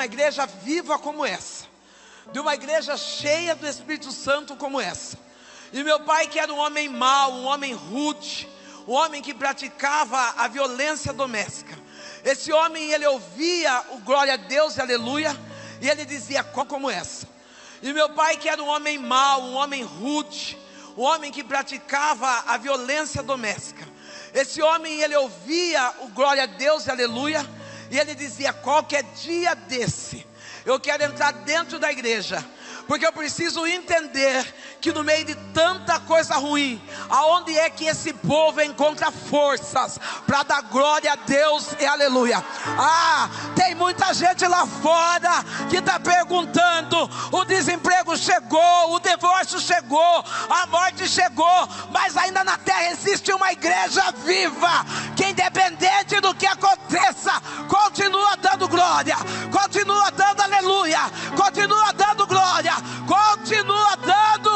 uma igreja viva como essa, de uma igreja cheia do Espírito Santo como essa. E meu pai, que era um homem mau, um homem rude, um homem que praticava a violência doméstica, esse homem, ele ouvia o glória a Deus e aleluia, e ele dizia como essa. E meu pai, que era um homem mau, um homem rude, um homem que praticava a violência doméstica, esse homem, ele ouvia o glória a Deus e aleluia, e ele dizia: qualquer dia desse, eu quero entrar dentro da igreja, porque eu preciso entender que no meio de tanta coisa ruim, aonde é que esse povo encontra forças para dar glória a Deus e aleluia. Tem muita gente lá fora que está perguntando: o desemprego chegou, o divórcio chegou, a morte chegou, mas ainda na terra existe uma igreja viva, que independente do que aconteça, continua dando glória, continua dando aleluia, continua dando glória, continua dando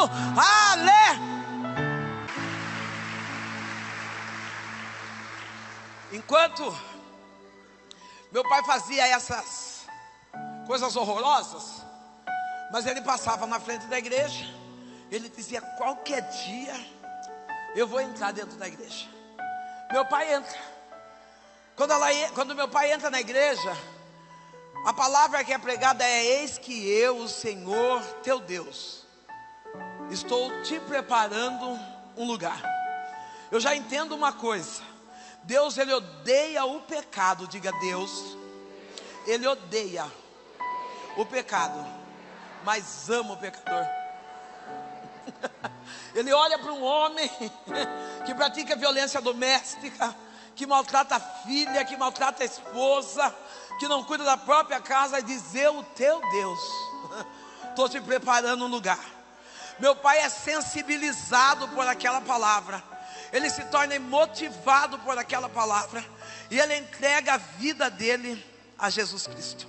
Enquanto meu pai fazia essas coisas horrorosas, mas ele passava na frente da igreja, ele dizia: qualquer dia eu vou entrar dentro da igreja. Meu pai entra. Quando meu pai entra na igreja, a palavra que é pregada é: eis que eu, o Senhor teu Deus, estou te preparando um lugar. Eu já entendo uma coisa: Deus, ele odeia o pecado. Diga: Deus, ele odeia o pecado, mas ama o pecador. Ele olha para um homem que pratica violência doméstica, que maltrata a filha, que maltrata a esposa, que não cuida da própria casa, e diz: eu, teu Deus, estou te preparando um lugar. Meu pai é sensibilizado por aquela palavra, ele se torna motivado por aquela palavra, e ele entrega a vida dele a Jesus Cristo.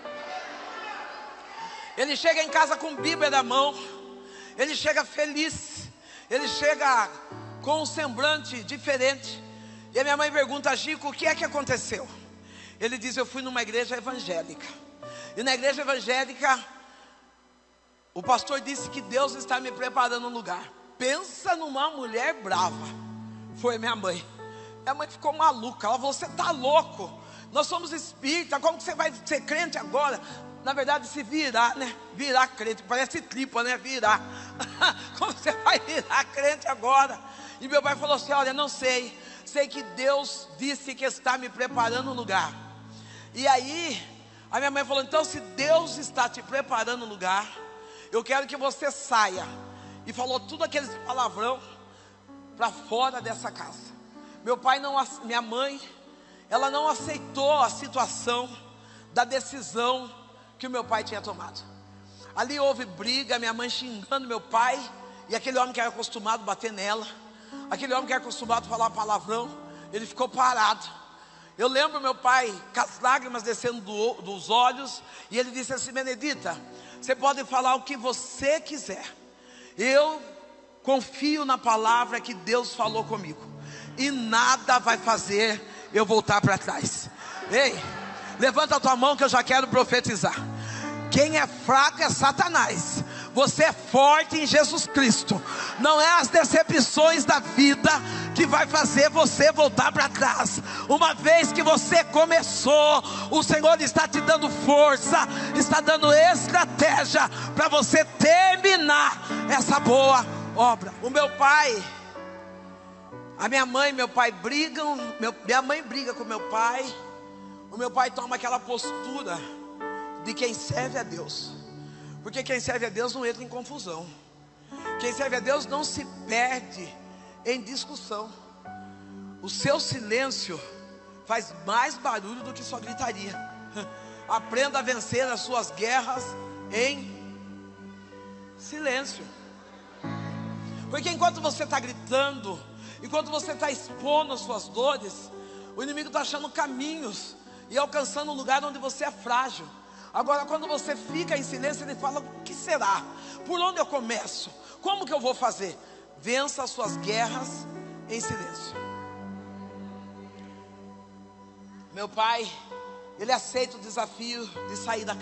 Ele chega em casa com Bíblia na mão, ele chega feliz, ele chega com um semblante diferente. E a minha mãe pergunta: Chico, o que é que aconteceu? Ele diz: eu fui numa igreja evangélica, e na igreja evangélica o pastor disse que Deus está me preparando um lugar. Pensa numa mulher brava. Foi minha mãe. Minha mãe ficou maluca. Ela falou: você está louco? Nós somos espíritas, como que você vai ser crente agora? Na verdade, se virar, né? Virar crente, parece tripa, né? Virar. Como você vai virar crente agora? E meu pai falou assim: olha, não sei. Sei que Deus disse que está me preparando um lugar. E aí, a minha mãe falou: então, se Deus está te preparando um lugar, eu quero que você saia. E falou tudo aqueles palavrão para fora dessa casa. Minha mãe, ela não aceitou a situação da decisão que o meu pai tinha tomado. Ali houve briga, minha mãe xingando meu pai, e aquele homem que era acostumado a bater nela, aquele homem que era acostumado a falar palavrão, ele ficou parado. Eu lembro meu pai com as lágrimas descendo dos olhos, e ele disse assim: Benedita, você pode falar o que você quiser, eu confio na palavra que Deus falou comigo, e nada vai fazer eu voltar para trás. Ei, levanta a tua mão que eu já quero profetizar. Quem é fraco é Satanás. Você é forte em Jesus Cristo. Não é as decepções da vida que vai fazer você voltar para trás. Uma vez que você começou, o Senhor está te dando força, está dando estratégia para você terminar essa boa obra. O meu pai, a minha mãe e meu pai brigam. Minha mãe briga com meu pai. O meu pai toma aquela postura de quem serve a Deus, porque quem serve a Deus não entra em confusão. Quem serve a Deus não se perde em discussão. O seu silêncio faz mais barulho do que sua gritaria. Aprenda a vencer as suas guerras em silêncio. Porque enquanto você está gritando, enquanto você está expondo as suas dores, o inimigo está achando caminhos e alcançando um lugar onde você é frágil. Agora, quando você fica em silêncio, ele fala: o que será? Por onde eu começo? Como que eu vou fazer? Vença as suas guerras em silêncio. Meu pai, ele aceita o desafio de sair da